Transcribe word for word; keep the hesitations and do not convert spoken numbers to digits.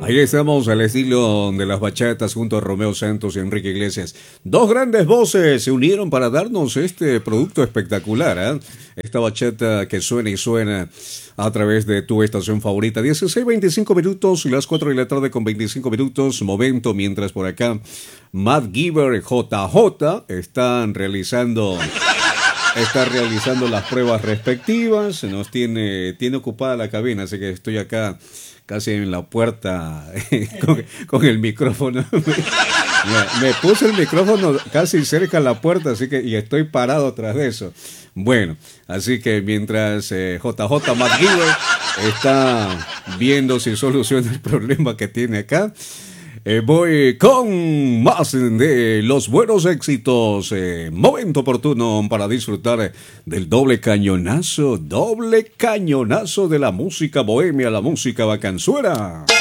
Ahí estamos al estilo de las bachatas junto a Romeo Santos y Enrique Iglesias. Dos grandes voces se unieron para darnos este producto espectacular, ¿eh? Esta bachata que suena y suena a través de tu estación favorita. dieciséis veinticinco minutos y las cuatro de la tarde con veinticinco minutos. Momento mientras por acá Matt Giver y J J están realizando... Está realizando las pruebas respectivas. Nos tiene, tiene ocupada la cabina, así que estoy acá casi en la puerta con, con el micrófono. Me, me puse el micrófono casi cerca a la puerta, así que y estoy parado tras de eso. Bueno, así que mientras eh, J J McGiver está viendo si soluciona el problema que tiene acá, Eh, voy con más de los buenos éxitos. Eh, momento oportuno para disfrutar del doble cañonazo, doble cañonazo de la música bohemia, la música bacanzuera.